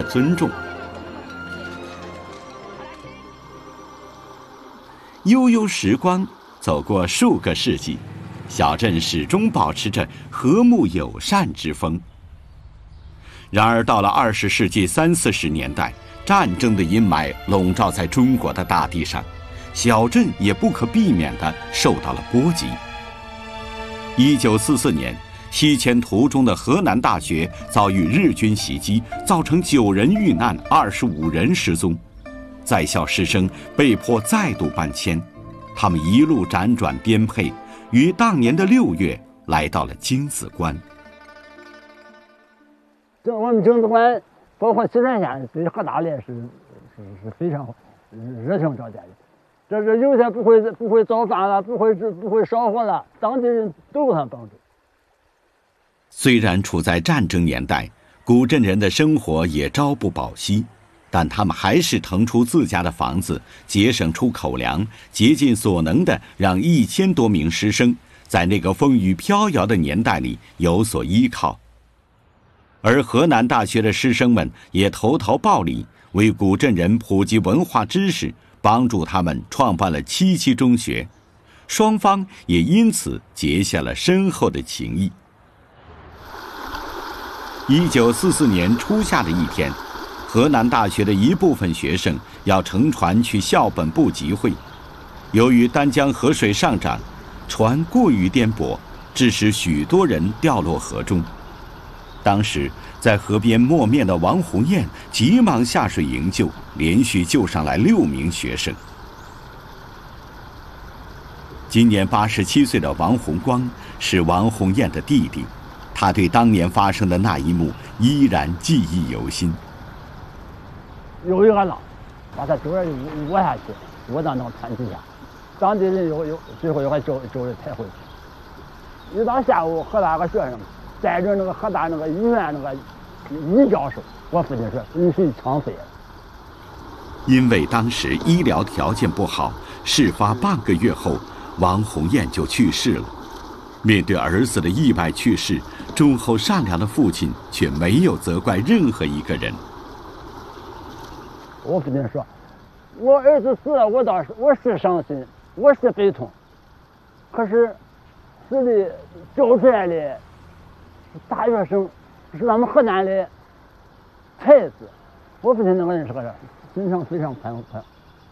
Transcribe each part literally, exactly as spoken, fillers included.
尊重。悠悠时光走过数个世纪，小镇始终保持着和睦友善之风。然而到了二十世纪三四十年代，战争的阴霾笼罩在中国的大地上，小镇也不可避免地受到了波及。一九四四年，西迁途中的河南大学遭遇日军袭击，造成九人遇难，二十五人失踪。在校师生被迫再度搬迁，他们一路辗转颠沛，于当年的六月来到了京子关。 这我们京子关，包括西山县对河大烈是是是非常热情招待的。这是有些不会不会造饭了，不会不会烧火了，当地人都给他帮助。 虽然处在战争年代，古镇人的生活也朝不保夕，但他们还是腾出自家的房子，节省出口粮，竭尽所能地让一千多名师生在那个风雨飘摇的年代里有所依靠。而河南大学的师生们也投桃报李，为古镇人普及文化知识，帮助他们创办了七七中学，双方也因此结下了深厚的情谊。一九四四年初夏的一天，河南大学的一部分学生要乘船去校本部集会，由于丹江河水上涨，船过于颠簸，致使许多人掉落河中。当时在河边磨面的王红艳急忙下水营救，连续救上来六名学生。今年八十七岁的王红光是王红艳的弟弟，他对当年发生的那一幕依然记忆犹新。 有一个浪把他周儿窝下去，窝到那个船底下，当地人有有最后又还周周人抬回去。一到下午，河大个学生带着那个河大那个医院那个李教授，我父亲说你是枪毙了。 因为当时医疗条件不好，事发半个月后，王红艳就去世了。面对儿子的意外去世，忠厚善良的父亲却没有责怪任何一个人。 我父亲说，我儿子死了，我倒是我是伤心，我是悲痛，可是死的救出来的大学生是咱们河南的才子，我父亲那个人是个人，心上非常宽宽。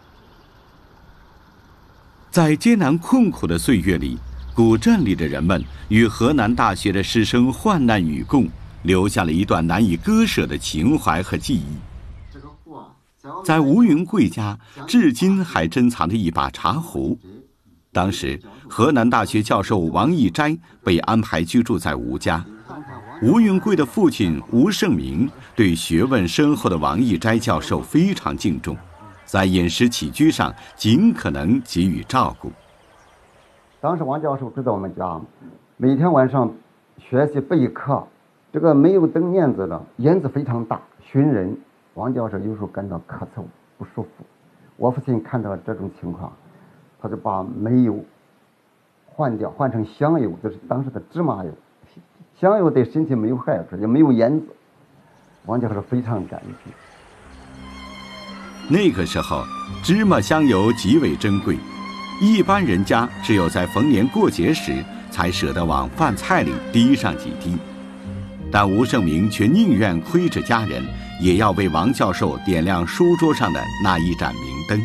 在艰难困苦的岁月里，古镇里的人们与河南大学的师生患难与共，留下了一段难以割舍的情怀和记忆。在吴云贵家，至今还珍藏着一把茶壶。当时，河南大学教授王义斋被安排居住在吴家。吴云贵的父亲吴胜明对学问深厚的王义斋教授非常敬重，在饮食起居上尽可能给予照顾。 当时王教授住在我们家，每天晚上学习备课，这个没有灯帘子的，烟子非常大，熏人。王教授有时候感到咳嗽不舒服，我父亲看到这种情况，他就把煤油换掉，换成香油，就是当时的芝麻油。香油对身体没有害处，也没有烟子。王教授非常感激。 那个时候，芝麻香油极为珍贵，一般人家只有在逢年过节时才舍得往饭菜里滴上几滴，但吴胜明却宁愿亏着家人，也要为王教授点亮书桌上的那一盏明灯。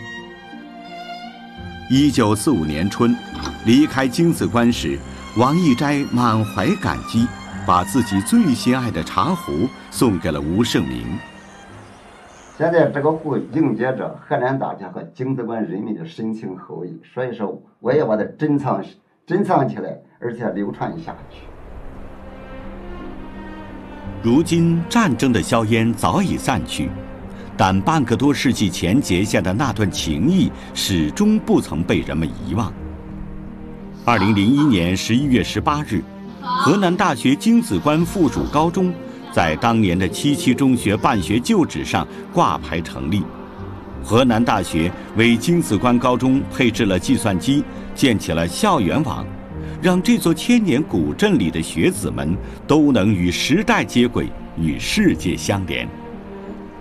一九四五年春，离开京子关时，王义斋满怀感激，把自己最心爱的茶壶送给了吴胜明。 现在这个壶迎接着河南大学和京子关人民的深情厚谊，所以说我也把它珍藏珍藏起来，而且流传下去。 如今战争的硝烟早已散去，但半个多世纪前结下的那段情谊始终不曾被人们遗忘。二零零一年十一月十八日，河南大学京子关附属高中在当年的七七中学办学旧址上挂牌成立。河南大学为京子关高中配置了计算机，建起了校园网，让这座千年古镇里的学子们都能与时代接轨，与世界相连。